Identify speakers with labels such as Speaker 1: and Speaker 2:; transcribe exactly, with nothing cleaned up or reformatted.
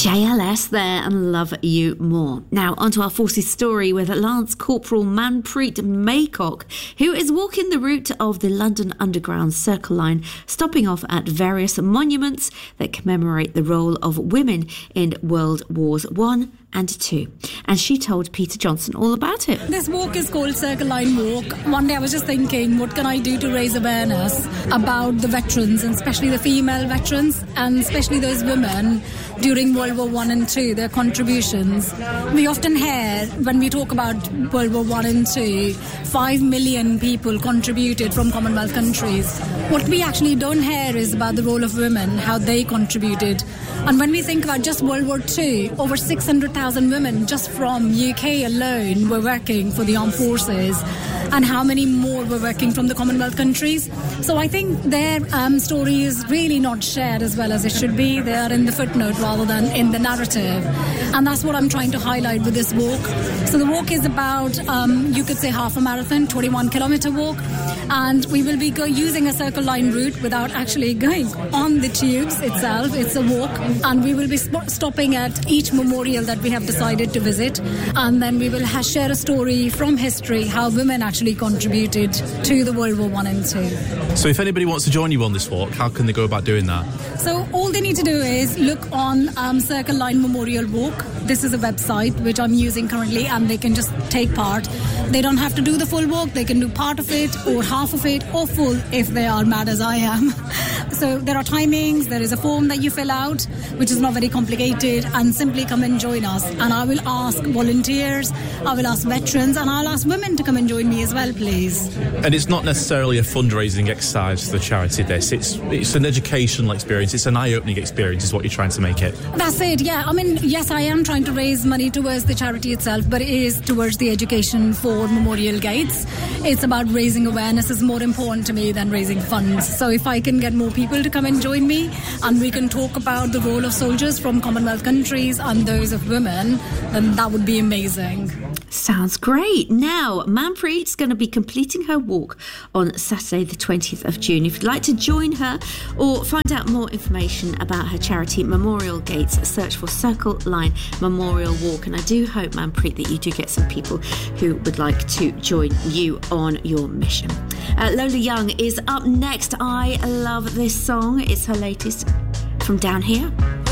Speaker 1: J L S there and Love You More. Now onto our forces story with Lance Corporal Manpreet Maycock, who is walking the route of the London Underground Circle Line, stopping off at various monuments that commemorate the role of women in World Wars One and Two. And she told Peter Johnson all about it.
Speaker 2: This walk is called Circle Line Walk. One day I was just thinking, what can I do to raise awareness about the veterans, and especially the female veterans, and especially those women during World War One and Two, their contributions. We often hear, when we talk about World War One and Two, five million people contributed from Commonwealth countries. What we actually don't hear is about the role of women, how they contributed. And when we think about just World War Two, over six hundred thousand women just from U K alone were working for the armed forces, and how many more were working from the Commonwealth countries. So I think their um, story is really not shared as well as it should be. They are in the footnote rather than in the narrative. And that's what I'm trying to highlight with this walk. So the walk is about, um, you could say half a marathon, twenty-one kilometre walk. And we will be go- using a Circle Line route without actually going on the tubes itself. It's a walk. And we will be sp- stopping at each memorial that we have decided to visit. And then we will ha- share a story from history, how women actually contributed to the World War One and Two.
Speaker 3: So if anybody wants to join you on this walk, how can they go about doing that?
Speaker 2: So all they need to do is look on um, Circle Line Memorial Walk. This is a website which I'm using currently, and they can just take part. They don't have to do the full walk. They can do part of it or half of it or full if they are mad as I am. So there are timings. There is a form that you fill out, which is not very complicated, and simply come and join us. And I will ask volunteers, I will ask veterans, and I'll ask women to come and join me as well, please.
Speaker 3: And it's not necessarily a fundraising exercise for the charity, this. It's it's an educational experience. It's an eye-opening experience is what you're trying to make it.
Speaker 2: That's it, yeah. I mean, yes, I am trying to raise money towards the charity itself, but it is towards the education for Memorial Gates. It's about raising awareness is more important to me than raising funds. So if I can get more people to come and join me, and we can talk about the role of soldiers from Commonwealth countries and those of women, then that would be amazing.
Speaker 1: Sounds great. Now, Manpreet's going to be completing her walk on Saturday the twentieth of June. If you'd like to join her or find out more information about her charity Memorial Gates, search for Circle Line Memorial Walk. And I do hope, Manpreet, that you do get some people who would like to join you on your mission. Uh, Lola Young is up next. I love this song. It's her latest from Down Here.